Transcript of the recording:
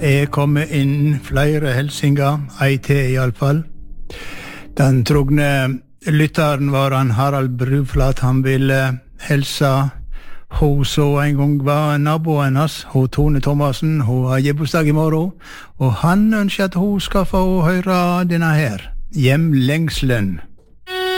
kommet inn flere helsinger, ei til i alle fall. Den trogne lytteren var han Harald Bruflat, han ville helsa hun så en gang var naboen hans, hun Tone Thomassen, hun har gebursdag i morgen, og han ønsker at hun skal få høre denne her, Hjemlengselen.